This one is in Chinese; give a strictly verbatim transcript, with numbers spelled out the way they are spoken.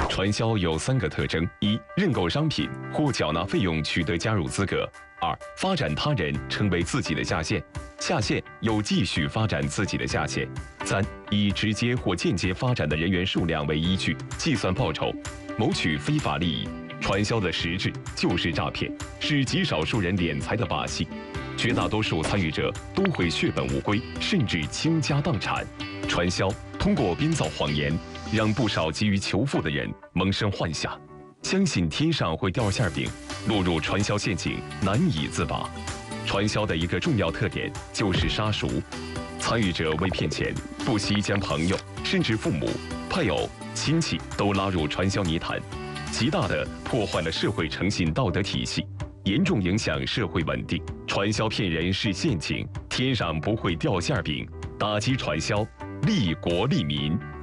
传销有三个特征：一、认购商品或缴纳费用取得加入资格；二、发展他人成为自己的下线，下线又继续发展自己的下线；三、以直接或间接发展的人员数量为依据计算报酬，谋取非法利益。传销的实质就是诈骗，是极少数人敛财的把戏。绝大多数参与者都会血本无归，甚至倾家荡产。传销通过编造谎言，让不少急于求富的人萌生幻想，相信天上会掉馅饼，落入传销陷阱难以自拔。传销的一个重要特点就是杀熟，参与者为骗钱，不惜将朋友甚至父母、配偶、亲戚都拉入传销泥潭，极大地破坏了社会诚信道德体系，严重影响社会稳定。传销骗人是陷阱，天上不会掉馅饼。打击传销，利国利民。